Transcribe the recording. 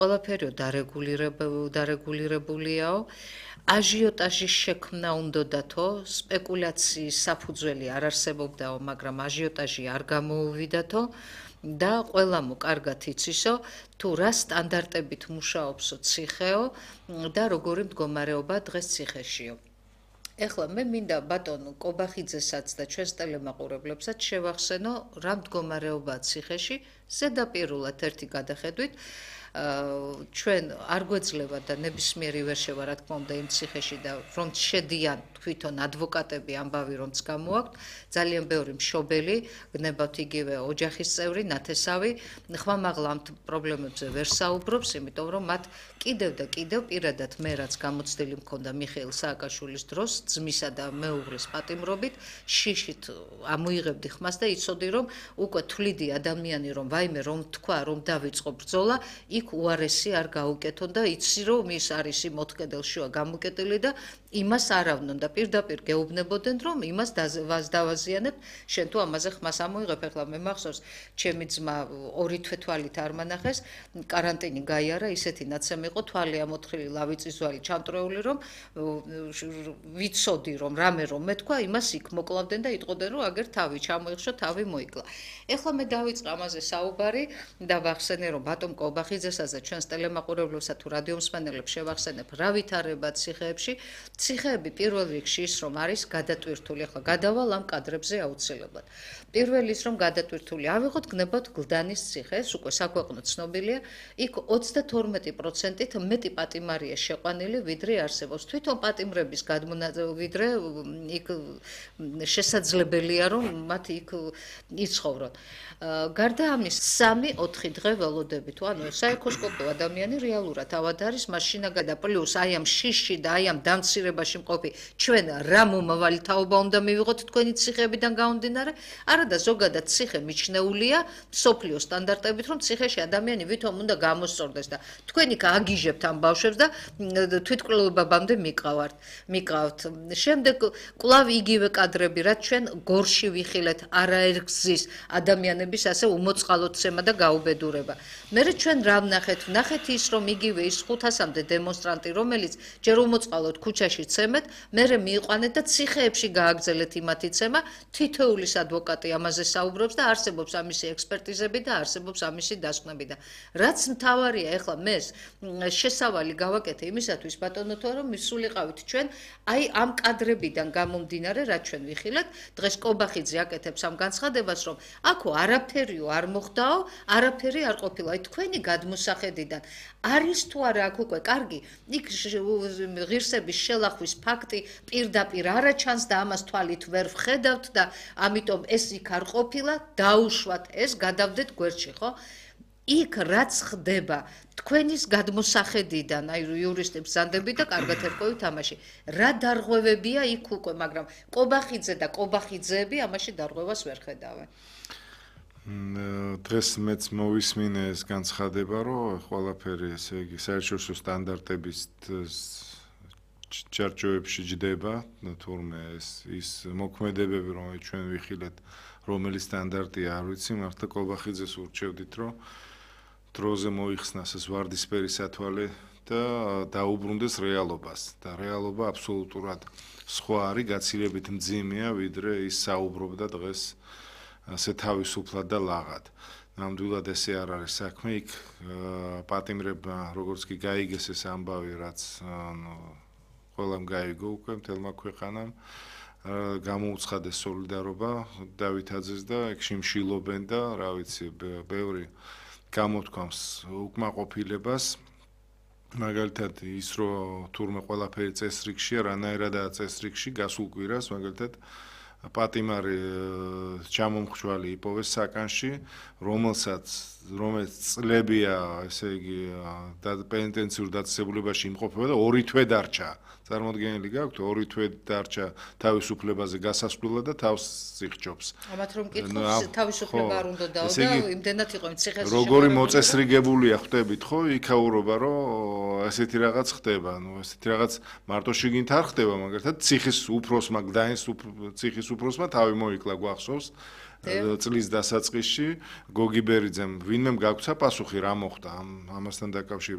ყველაფერი დარეგულირებულიაო. აჟიოტაჟის შექმნა უნდოდათო, სპეკულაციის საფუძველი არ არსებობდაო, მაგრამ აჟიოტაჟი არ გამოუვიდათო და ყველამ კარგად იცისო, თუ რა სტანდარტებით მუშაობსო ციხეო და როგორი მდგომარეობა დღეს ციხეშიო. ეხლა მე მინდა ბატონ კობახიძესაც და ჩვენს ტელემაყურებლებსაც შევახსენო რა მდგომარეობაა ციხეში, ზედაპირულად ერთი გადახედვით ჩვენ არ გვეძლება და ნებისმიერი ვერ შევა რა თქმა უნდა იმ ციხეში და რომ შედიან თვითონ ადვოკატები ამბავი რომც გამოაქვთ ძალიან ბევრი მშობელი გნებავთ იგივე ოჯახის წევრი ნათესავი ხმამაღლა ამ პრობლემებზე ვერ საუბრობს იმიტომ რომ მათ კიდევ და კიდევ პირადად მე რაც გამოცდილი მქონდა მიხეილ სააკაშვილის დროს ძმისა და მეუღლის პატიმრობით შიშით ამოიღებდი ხმას და იცოდი რომ უკვე თვლიდი ადამიანი რომ ვაიმე რომ თქვა რომ დავიწყო ბრძოლა იქ უარესი არ გაუკეთონ და იცი რომ ის არის მოთკედელშია გამოკეტილი და იმას არავნონ და პირდაპირ გეუბნებოდნენ რომ იმას დავაზიანებ შენ თუ ამაზე ხმას ამოიღებ ეხლა მე მახსოვს ჩემი ძმა ორი თვეთვალით არ მანახეს კარანტინი გაიარა ისეთი ნაცემი იყო თვალი ამოთხრილი ლავიწისვალი ჩამტრეული რომ ვიცოდი რომ რამე რომ მეთქვა იმას იქ მოკლავდნენ და იტყოდნენ რომ აგერ თავი ჩამოიხშო თავი მოიკლა ეხლა მე დავიწყე ამაზე საუბარი და ვახსენე რომ ბატონ კობახიძესაც და ჩვენს ტელემაყურებლებსა თუ რადიო მსმენელებს შევახსენებ რა ვითარება ციხეებში ციხეები პირველ რიგში ის რომ არის გადატვირთული ახლა გადავალ ამ კადრებზე აუცილებლად პირველი ის რომ გადატვირთული ავიღოთ გნებავთ გლდანის ციხე ეს უკვე საქვეყნო ცნობილია იქ 32%-ით მეტი პატიმარია შეყვანილი ვიდრე არსებობს თვითონ პატიმრების ვიდრე იქ შესაძლებელია რომ მათ იქ იცხოვრონ გარდა ამის 3-4 დღე ველოდებით ანუ საექოსკოპო ადამიანი რეალურად ავად არის მაშინა და პლუს აი ამ შიში და აი ამ დამცირებაში მყოფი ჩვენ რა მომავალი თაობა უნდა მივიღოთ თქვენი ციხეებიდან გამომდინარე არა და ზოგადად ციხე მიჩნეულია სოფლიო სტანდარტებით რომ ციხეში ადამიანი ვითომ უნდა გამოსწორდეს და თქვენი გააგიჟებთ ამ ბავშვებს და თვითკვლევებამდე მიყავთ შემდეგ კვლავ იგივე კადრები რაც ჩვენ გორში ვიხილეთ არაერგზის ადამიანების ასე უმოწყალოთცემა და გაუბედურება მე ჩვენ რა ვნახეთ ის რომ იგივე ის 500-მდე დემონსტრანტი რომელიც ჯერ უმოწყალოდ ქუჩაში ცემეთ მე მიიყვანეთ და ციხეებში გააგზელეთ იმათი ცემა თითოეულის ადვოკატი ამაზე საუბრობს და არსებობს ამისი ექსპერტიზები და არსებობს ამისი დასკვნები და რაც მთავარია ეხლა მეს შესავალი გავაკეთე იმისათვის ბატონოთო რომ მისულიყავით ჩვენ აი ამ კადრებიდან გამომდინარე რაც ჩვენ ვიხილეთ დღეს კობახიძე აკეთებს ამ განცხადებას რომ აქო არაფერიო არ მოხდაო არაფერი არ ყოფილა აი თქვენი გადმოსახედიდან არის თუ არა აქ უკვე კარგი იქ ღირსების შელახვის ფაქტი პირდაპირ არა ჩანს და ამას თვალით ვერ ვხედავთ და ამიტომ ეს იქ არ ყოფილა დაუშვათ ეს გადავდეთ გვერდში ხო იქ რაც ხდება თქვენის გადმოსახედიდან აი იურისტებს ზანდები და კარგად ერკვევით თამაში რა დარღვევებია იქ უკვე მაგრამ კობახიძე და კობახიძეები ამაში დარღვევას ვერ ხედავენ დღეს მეც მოვისმინე ეს განცხადება რომ ყველაფერი ესე იგი საერთაშორისო სტანდარტების ჩარჩოებში ჯდება თურმე ის მოქმედებები რომელიც ჩვენ ვიხილეთ რომელი სტანდარტია არ ვიცი მართლა კობახიძეს ურჩევდით რომ დროზე მოიხსნას ეს ვარდისფერი სათვალე და დაუბრუნდეს რეალობას და რეალობა აბსოლუტურად სხვა არის გაცილებით მძიმეა ვიდრე ის საუბრობდა დღეს ასე თავისუფლად და ლაღად ნამდვილად ესე არ არის საქმე იქ პატიმრებმა როგორც კი გაიგეს ეს ამბავი რაც ყველამ გაიგო უკვე მთელმა ქვეყანამ გამოუცხადეს სოლიდარობა დავითაძეს და ეგ შიმშილობენ და რა ვიცი ბევრი გამოთქვამს უკმაყოფილებას მაგალითად ის რომ თურმე ყველაფერი წესრიგშია რანაირადაა წესრიგში გასულ კვირას მაგალითად პატიმარი ჩამომხშვალი იპოვეს საკანში რომელიც წლებია ესე იგი პენიტენციურ დაწესებულებაში იმყოფება და 2 თვე დარჩა წარმოდგენილი გაქვთ 2 თვე დარჩა თავისუფლებაზე გასასვლელად და თავს იხჯობს ამათ რომ კითხავს თავისუფლება არ უნდა დაო და იმდენად იყო იმ ციხეში როგორი მოწესრიგებულია ხვდებით ხო იქაურობა რომ ესეთი რაღაც ხდება ნუ ესეთი რაღაც მარტო შიგნით არ ხდება მაგალითად ციხის უფროსმა გდანის ციხის უფროსმა თავი მოიკლა გვახსოვს წლის დასაწყისში გოგი ბერიძემ ვინმე გაგვცა პასუხი რა მოხდა ამასთან დაკავშირებით